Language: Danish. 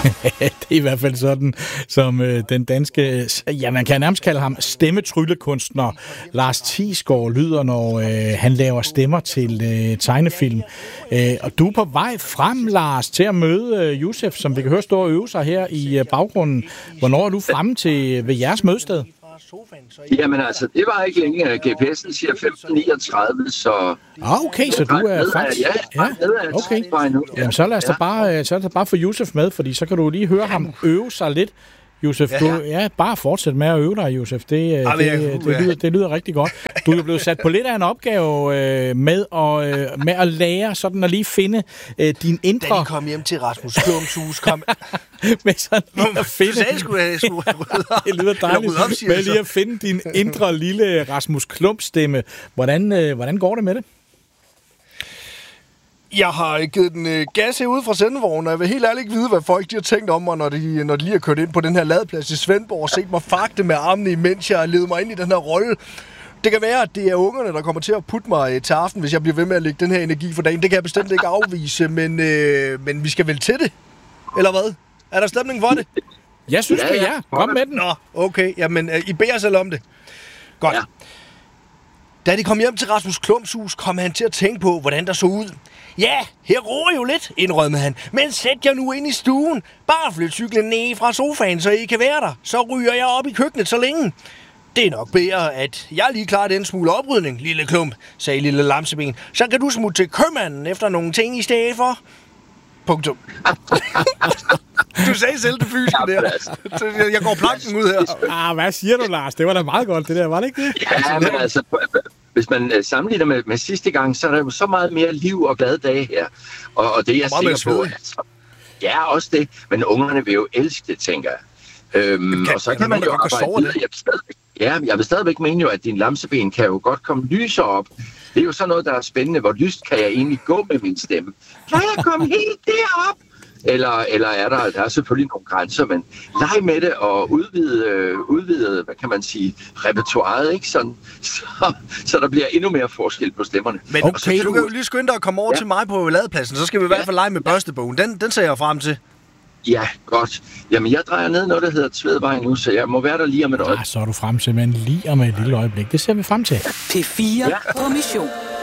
Det er i hvert fald sådan, som den danske, ja, man kan nærmest kalde ham stemmetryllekunstner Lars Thiesgaard lyder, når han laver stemmer til tegnefilm. Og du er på vej frem, Lars, til at møde Youssef, som vi kan høre stå og øve sig her i baggrunden. Hvornår er du fremme til ved jeres mødested? Jamen altså, det var ikke længe. GPS'en siger 15:39, så... Okay, så du er faktisk... Ja, okay. Jamen, så lad os da bare få Youssef med, fordi så kan du lige høre ham øve sig lidt. Youssef, bare fortsæt med at øve dig, Youssef. Det lyder rigtig godt. Du er jo blevet sat på lidt af en opgave med at lære, sådan at lige finde din indre... Da de kom hjem til Rasmus Klums hus, med sådan lige at finde... Det lyder dejligt. Med lige at finde din indre lille Rasmus Klump-stemme. Hvordan går det med det? Jeg har givet den gas herude fra sendevognen, og jeg vil helt ærligt ikke vide, hvad folk de har tænkt om mig, når de lige har kørt ind på den her ladeplads i Svendborg og set mig fakte med armene, imens jeg leder mig ind i den her rolle. Det kan være, at det er ungerne, der kommer til at putte mig til aften, hvis jeg bliver ved med at lægge den her energi for dagen. Det kan jeg bestemt ikke afvise, men vi skal vel til det? Eller hvad? Er der stemning for det? Jeg synes det, ja. Kom med den. Nå, okay. Jamen, I beder selv om det. Godt. Ja. Da de kom hjem til Rasmus Klums hus, kom han til at tænke på, hvordan der så ud. Ja, her roer jo lidt, indrømmede han. Men sæt jer nu ind i stuen. Bare flyt cyklen ned fra sofaen, så I kan være der. Så ryger jeg op i køkkenet så længe. Det er nok bedre, at jeg lige klarer den smule oprydning, lille klump, sagde lille lamseben. Så kan du smutte til købmanden efter nogle ting i stedet for. Punktum. Du sagde selv det fysiske der. Jeg går planken ud her. Hvad siger du, Lars? Det var da meget godt, det der. Var det ikke det? Ja, men altså, hvis man sammenligner med sidste gang, så er der jo så meget mere liv og glade dage her. Og det er jeg sikker på. Altså, ja, også det. Men ungerne vil jo elske det, tænker jeg. Og så kan man jo arbejde videre. Jeg vil stadigvæk mene jo, at din lamseben kan jo godt komme lysere op. Det er jo sådan noget, der er spændende. Hvor lyst kan jeg egentlig gå med min stemme? Kan jeg komme helt derop? Eller er der er selvfølgelig nogle grænser, men leg med det og udvide, hvad kan man sige, repertoiret, ikke? Sådan, så der bliver endnu mere forskel på stemmerne. Men okay, du kan jo lige skynde dig at komme over til mig på ladepladsen, så skal vi i hvert fald lege med børstebogen. Den ser jeg frem til. Ja, godt. Jamen, jeg drejer ned noget, der hedder Tvedvej nu, så jeg må være der lige om et øjeblik. Så er du frem til, men lige om et lille øjeblik. Det ser vi frem til. P4 på mission.